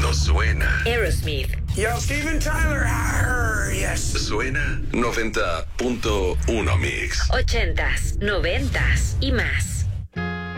cuando suena. Aerosmith. Yo, Steven Tyler. Yes. Suena 90.1 Mix. 80s, 90s y más.